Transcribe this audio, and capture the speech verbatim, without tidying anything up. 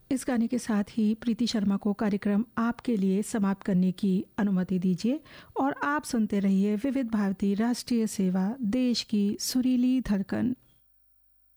इस गाने के साथ ही प्रीति शर्मा को कार्यक्रम आपके लिए समाप्त करने की अनुमति दीजिए और आप सुनते रहिए विविध भारती राष्ट्रीय सेवा, देश की सुरीली धड़कन।